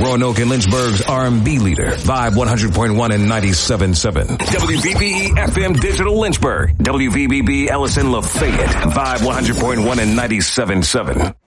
Roanoke and Lynchburg's R&B leader. Vibe 100.1 and 97.7. WVBE FM Digital Lynchburg. WVBB Ellison Lafayette. Vibe 100.1 and 97.7.